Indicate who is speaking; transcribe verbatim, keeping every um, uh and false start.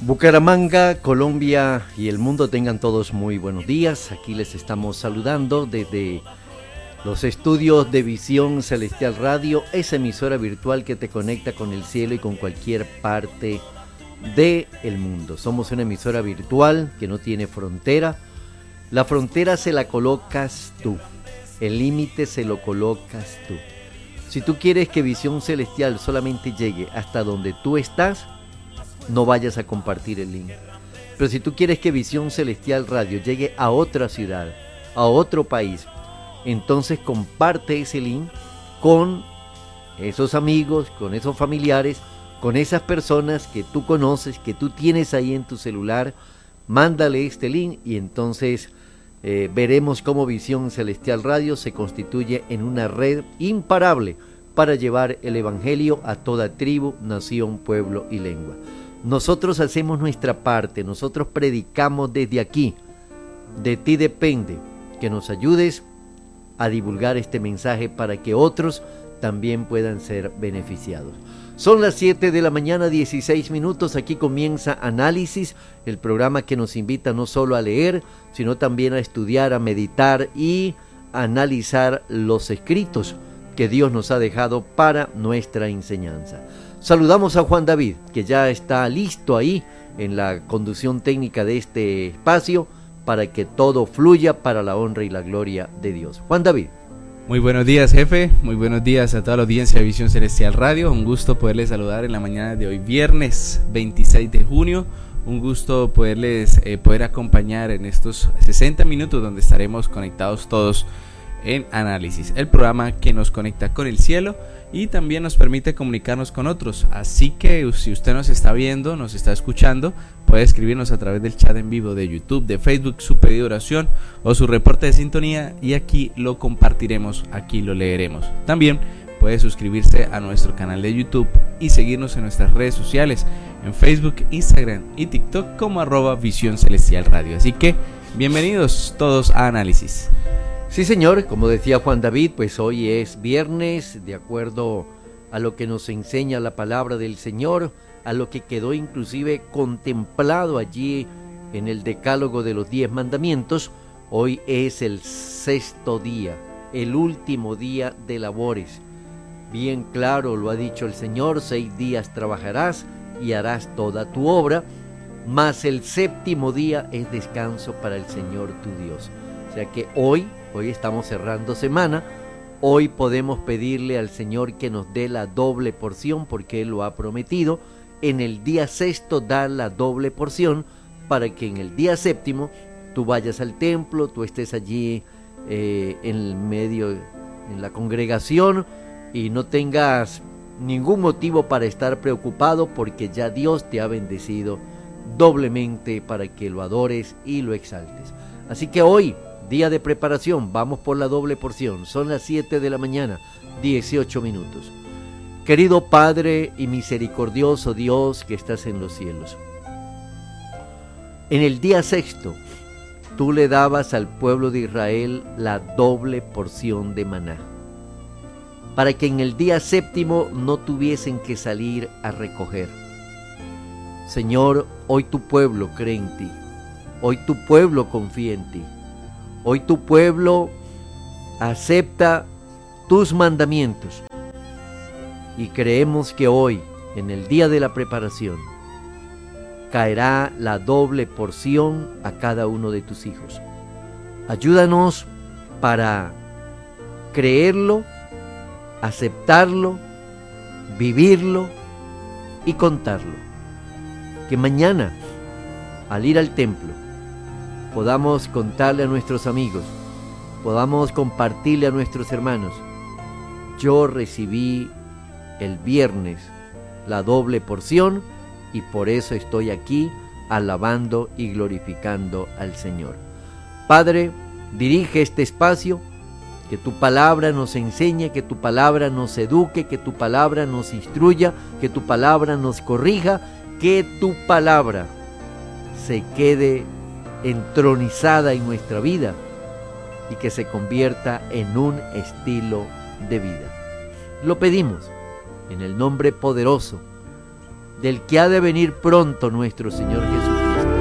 Speaker 1: Bucaramanga, Colombia y el mundo, tengan todos muy buenos días. Aquí les estamos saludando desde los estudios de Visión Celestial Radio, esa emisora virtual que te conecta con el cielo y con cualquier parte del mundo. Somos una emisora virtual que no tiene frontera. La frontera se la colocas tú, el límite se lo colocas tú. Si tú quieres que Visión Celestial solamente llegue hasta donde tú estás, no vayas a compartir el link. Pero si tú quieres que Visión Celestial Radio llegue a otra ciudad, a otro país, entonces comparte ese link con esos amigos, con esos familiares, con esas personas que tú conoces, que tú tienes ahí en tu celular. Mándale este link y entonces eh, veremos cómo Visión Celestial Radio se constituye en una red imparable para llevar el evangelio a toda tribu, nación, pueblo y lengua. Nosotros hacemos nuestra parte, nosotros predicamos desde aquí. De ti depende que nos ayudes a divulgar este mensaje para que otros también puedan ser beneficiados. Son las siete de la mañana, dieciséis minutos. Aquí comienza Análisis, el programa que nos invita no solo a leer, sino también a estudiar, a meditar y a analizar los escritos que Dios nos ha dejado para nuestra enseñanza. Saludamos a Juan David, que ya está listo ahí en la conducción técnica de este espacio para que todo fluya para la honra y la gloria de Dios. Juan David.
Speaker 2: Muy buenos días, jefe. Muy buenos días a toda la audiencia de Visión Celestial Radio. Un gusto poderles saludar en la mañana de hoy, viernes veintiséis de junio. Un gusto poderles eh, poder acompañar en estos sesenta minutos donde estaremos conectados todos en Análisis, el programa que nos conecta con el cielo y también nos permite comunicarnos con otros. Así que si usted nos está viendo, nos está escuchando, puede escribirnos a través del chat en vivo de YouTube, de Facebook, su pedido de oración o su reporte de sintonía y aquí lo compartiremos, aquí lo leeremos. También puede suscribirse a nuestro canal de YouTube y seguirnos en nuestras redes sociales, en Facebook, Instagram y TikTok como arroba Visión Celestial Radio. Así que bienvenidos todos a Análisis.
Speaker 1: Sí, señor, como decía Juan David, pues hoy es viernes, de acuerdo a lo que nos enseña la palabra del Señor, a lo que quedó inclusive contemplado allí en el decálogo de los diez mandamientos. Hoy es el sexto día, el último día de labores. Bien claro lo ha dicho el Señor: seis días trabajarás y harás toda tu obra, mas el séptimo día es descanso para el Señor tu Dios. O sea que hoy, hoy estamos cerrando semana, hoy podemos pedirle al Señor que nos dé la doble porción porque Él lo ha prometido. En el día sexto da la doble porción para que en el día séptimo tú vayas al templo, tú estés allí eh, en el medio, en la congregación y no tengas ningún motivo para estar preocupado porque ya Dios te ha bendecido doblemente para que lo adores y lo exaltes. Así que hoy, día de preparación, vamos por la doble porción. Son las siete de la mañana, dieciocho minutos. Querido Padre y misericordioso Dios que estás en los cielos, en el día sexto, tú le dabas al pueblo de Israel la doble porción de maná, para que en el día séptimo no tuviesen que salir a recoger. Señor, hoy tu pueblo cree en ti, hoy tu pueblo confía en ti. Hoy tu pueblo acepta tus mandamientos y creemos que hoy, en el día de la preparación, caerá la doble porción a cada uno de tus hijos. Ayúdanos para creerlo, aceptarlo, vivirlo y contarlo. Que mañana, al ir al templo, podamos contarle a nuestros amigos, podamos compartirle a nuestros hermanos: yo recibí el viernes la doble porción y por eso estoy aquí alabando y glorificando al Señor. Padre, dirige este espacio, que tu palabra nos enseñe, que tu palabra nos eduque, que tu palabra nos instruya, que tu palabra nos corrija, que tu palabra se quede entronizada en nuestra vida y que se convierta en un estilo de vida. Lo pedimos en el nombre poderoso del que ha de venir pronto nuestro Señor Jesucristo.